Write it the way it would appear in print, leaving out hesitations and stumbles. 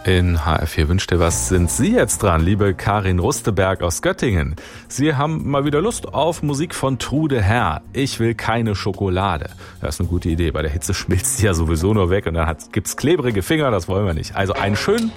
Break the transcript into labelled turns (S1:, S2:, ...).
S1: In HR4 wünscht dir was, sind Sie jetzt dran, liebe Karin Rusteberg aus Göttingen. Sie haben mal wieder Lust auf Musik von Trude Herr. Ich will keine Schokolade. Das ist eine gute Idee. Bei der Hitze schmilzt sie ja sowieso nur weg und dann gibt's klebrige Finger, das wollen wir nicht. Also einen schönen